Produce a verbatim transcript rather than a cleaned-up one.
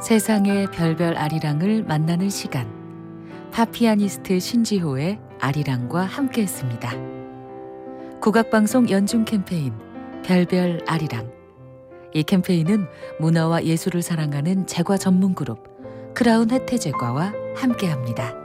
세상의 별별 아리랑을 만나는 시간, 파피아니스트 신지호의 아리랑과 함께했습니다. 국악방송 연중 캠페인 별별 아리랑. 이 캠페인은 문화와 예술을 사랑하는 제과 전문 그룹 크라운 혜태제과와 함께합니다.